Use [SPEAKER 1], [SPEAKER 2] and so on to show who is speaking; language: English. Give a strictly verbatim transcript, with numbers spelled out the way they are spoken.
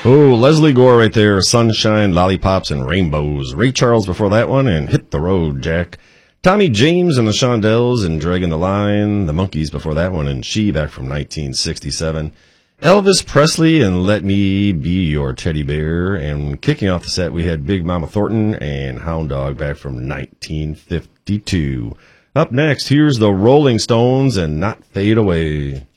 [SPEAKER 1] Oh, Leslie Gore right there. Sunshine, Lollipops, and Rainbows. Ray Charles before that one, and Hit the Road, Jack. Tommy James and the Shondells and Dragging the Line. The Monkees before that one, and She back from nineteen sixty-seven. Elvis Presley and Let Me Be Your Teddy Bear. And kicking off the set, we had Big Mama Thornton and Hound Dog back from nineteen fifty-two. Up next, here's the Rolling Stones and Not Fade Away.